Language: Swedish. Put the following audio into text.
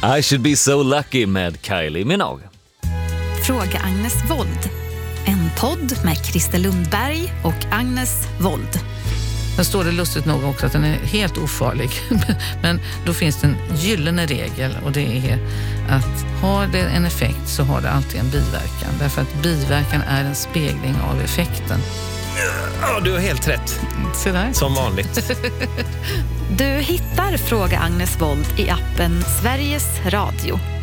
I should be so lucky med Kylie Minogue. Fråga Agnes Wold. En podd med Christer Lundberg och Agnes Wold. Sen står det lustigt nog också att den är helt ofarlig. Men då finns det en gyllene regel, och det är att har det en effekt så har det alltid en biverkan. Därför att biverkan är en spegling av effekten. Ja, du har helt rätt. Se där. Som vanligt. Du hittar Fråga Agnes Wold i appen Sveriges Radio.